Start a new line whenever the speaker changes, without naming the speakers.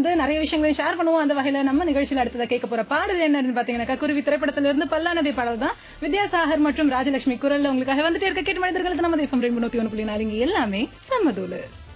வந்து நிறைய விஷயங்களையும் ஷேர் பண்ணுவோம். அந்த வகையில நம்ம நிகழ்ச்சியில் அடுத்ததா கேட்க போற பாடல் என்னன்னு பாத்தீங்கன்னா குருவி திரைப்படத்துல இருந்து பல்லானதி பாடல் தான். வித்யாசாகர் மற்றும் ராஜலட்சுமி குரல்ல உங்களுக்காக வந்துட்டே இருக்க கேட்டு மனிதர்களுக்கு நம்ம FM 101.4 எல்லாமே சமதூளு.